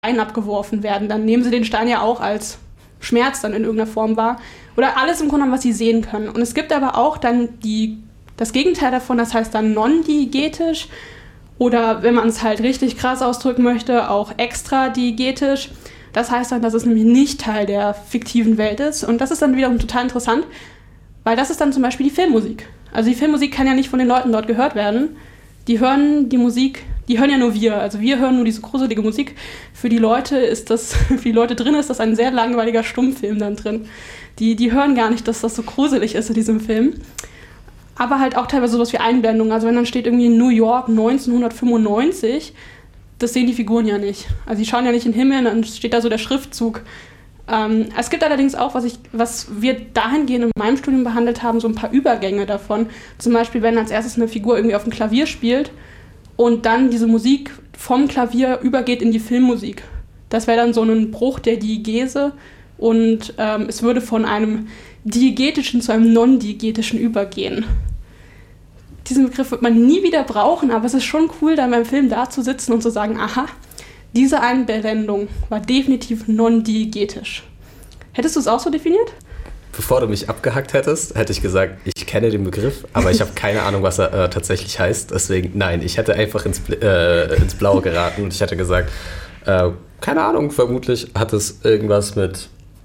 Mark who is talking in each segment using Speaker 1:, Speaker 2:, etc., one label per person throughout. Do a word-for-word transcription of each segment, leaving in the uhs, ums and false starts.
Speaker 1: abgeworfen werden, dann nehmen sie den Stein ja auch als Schmerz dann in irgendeiner Form wahr. Oder alles im Grunde genommen, was sie sehen können. Und es gibt aber auch dann die, das Gegenteil davon, das heißt dann non-diegetisch. Oder wenn man es halt richtig krass ausdrücken möchte, auch extra-diegetisch. Das heißt dann, dass es nämlich nicht Teil der fiktiven Welt ist. Und das ist dann wiederum total interessant, weil das ist dann zum Beispiel die Filmmusik. Also die Filmmusik kann ja nicht von den Leuten dort gehört werden. Die hören die Musik, die hören ja nur wir. Also wir hören nur diese gruselige Musik. Für die Leute ist das, für die Leute drin ist das ein sehr langweiliger Stummfilm dann drin. Die, die hören gar nicht, dass das so gruselig ist in diesem Film. Aber halt auch teilweise sowas wie Einblendungen. Also wenn dann steht irgendwie New York neunzehnhundertfünfundneunzig, das sehen die Figuren ja nicht. Also die schauen ja nicht in den Himmel, dann steht da so der Schriftzug. Ähm, es gibt allerdings auch, was, ich, was wir dahingehend in meinem Studium behandelt haben, so ein paar Übergänge davon. Zum Beispiel, wenn als erstes eine Figur irgendwie auf dem Klavier spielt und dann diese Musik vom Klavier übergeht in die Filmmusik. Das wäre dann so ein Bruch der Diegese und ähm, es würde von einem diegetischen zu einem non-diegetischen übergehen. Diesen Begriff wird man nie wieder brauchen, aber es ist schon cool, dann beim Film da zu sitzen und zu sagen, aha, diese Einblendung war definitiv non-diegetisch. Hättest du es auch so definiert?
Speaker 2: Bevor du mich abgehackt hättest, hätte ich gesagt, ich kenne den Begriff, aber ich habe keine Ahnung, was er äh, tatsächlich heißt. Deswegen, nein, ich hätte einfach ins, äh, ins Blaue geraten und ich hätte gesagt, äh, keine Ahnung, vermutlich hat es irgendwas mit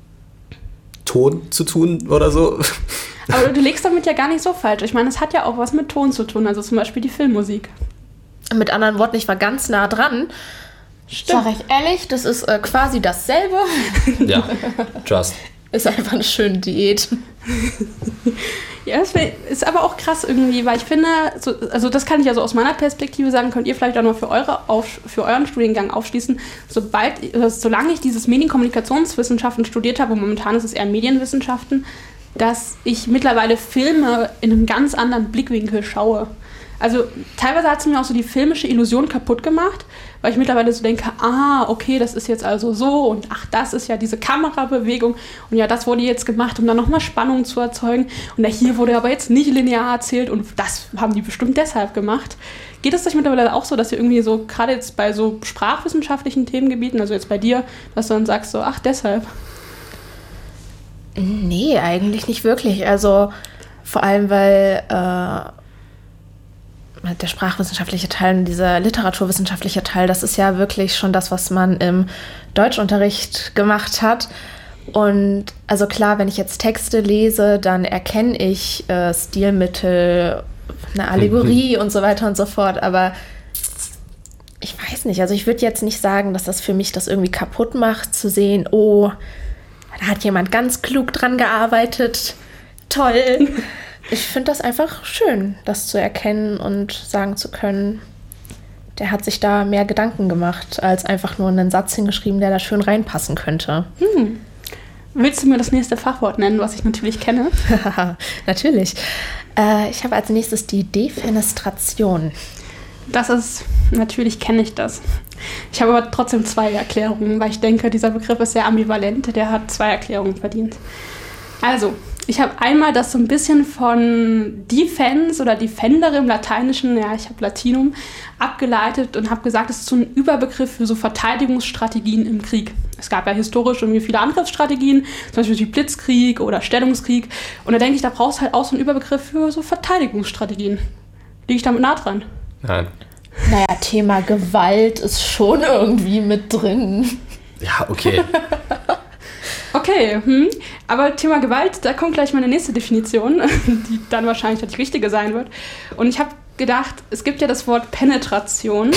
Speaker 2: Ton zu tun oder so.
Speaker 1: Aber du legst damit ja gar nicht so falsch. Ich meine, es hat ja auch was mit Ton zu tun, also zum Beispiel die Filmmusik.
Speaker 3: Mit anderen Worten, ich war ganz nah dran.
Speaker 1: Stimmt.
Speaker 3: Sag ich ehrlich, das ist äh, quasi dasselbe.
Speaker 2: Ja, just.
Speaker 3: Ist einfach eine schöne Diät.
Speaker 1: Ja, das ist aber auch krass irgendwie, weil ich finde, so, also das kann ich also aus meiner Perspektive sagen, könnt ihr vielleicht auch noch für, eure auf, für euren Studiengang aufschließen. Sobald, also solange ich dieses Medienkommunikationswissenschaften studiert habe, und momentan ist es eher Medienwissenschaften, dass ich mittlerweile Filme in einem ganz anderen Blickwinkel schaue. Also teilweise hat es mir auch so die filmische Illusion kaputt gemacht, weil ich mittlerweile so denke, ah, okay, das ist jetzt also so und ach, das ist ja diese Kamerabewegung und ja, das wurde jetzt gemacht, um dann nochmal Spannung zu erzeugen und ja, hier wurde aber jetzt nicht linear erzählt und das haben die bestimmt deshalb gemacht. Geht es euch mittlerweile auch so, dass ihr irgendwie so, gerade jetzt bei so sprachwissenschaftlichen Themengebieten, also jetzt bei dir, dass du dann sagst so, ach, deshalb?
Speaker 3: Nee, eigentlich nicht wirklich. Also vor allem, weil äh, der sprachwissenschaftliche Teil und dieser literaturwissenschaftliche Teil, das ist ja wirklich schon das, was man im Deutschunterricht gemacht hat. Und also klar, wenn ich jetzt Texte lese, dann erkenne ich äh, Stilmittel, eine Allegorie mhm. und so weiter und so fort. Aber ich weiß nicht, also ich würde jetzt nicht sagen, dass das für mich das irgendwie kaputt macht, zu sehen, oh, da hat jemand ganz klug dran gearbeitet. Toll. Ich finde das einfach schön, das zu erkennen und sagen zu können, der hat sich da mehr Gedanken gemacht, als einfach nur einen Satz hingeschrieben, der da schön reinpassen könnte.
Speaker 1: Hm. Willst du mir das nächste Fachwort nennen, was ich natürlich kenne?
Speaker 3: Natürlich. Äh, ich habe als nächstes die Defenestration.
Speaker 1: Das ist, natürlich kenne ich das. Ich habe aber trotzdem zwei Erklärungen, weil ich denke, dieser Begriff ist sehr ambivalent. Der hat zwei Erklärungen verdient. Also, ich habe einmal das so ein bisschen von Defense oder Defendere im Lateinischen, ja, ich habe Latinum, abgeleitet und habe gesagt, es ist so ein Überbegriff für so Verteidigungsstrategien im Krieg. Es gab ja historisch irgendwie viele Angriffsstrategien, zum Beispiel wie Blitzkrieg oder Stellungskrieg. Und da denke ich, da brauchst du halt auch so einen Überbegriff für so Verteidigungsstrategien. Liege ich damit nah dran?
Speaker 2: Nein.
Speaker 3: Naja, Thema Gewalt ist schon irgendwie mit drin.
Speaker 2: Ja, okay.
Speaker 1: Okay, hm. Aber Thema Gewalt, da kommt gleich meine nächste Definition, die dann wahrscheinlich die richtige sein wird. Und ich habe gedacht, es gibt ja das Wort Penetration.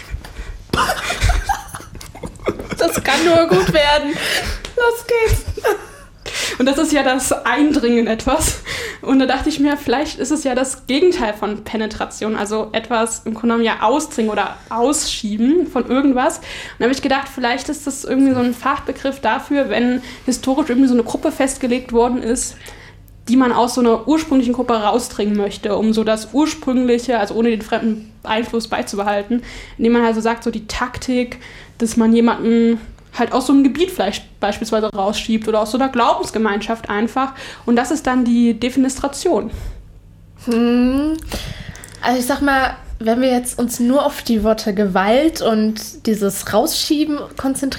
Speaker 3: Das kann nur gut werden. Los geht's.
Speaker 1: Und das ist ja das Eindringen in etwas. Und da dachte ich mir, vielleicht ist es ja das Gegenteil von Penetration, also etwas im Grunde genommen ja ausdringen oder ausschieben von irgendwas. Und da habe ich gedacht, vielleicht ist das irgendwie so ein Fachbegriff dafür, wenn historisch irgendwie so eine Gruppe festgelegt worden ist, die man aus so einer ursprünglichen Gruppe rausdringen möchte, um so das Ursprüngliche, also ohne den fremden Einfluss beizubehalten, indem man also sagt, so die Taktik, dass man jemanden halt aus so einem Gebiet vielleicht beispielsweise rausschiebt oder aus so einer Glaubensgemeinschaft einfach. Und das ist dann die Defenestration.
Speaker 3: Hm. Also ich sag mal, wenn wir jetzt uns nur auf die Worte Gewalt und dieses Rausschieben konzentrieren,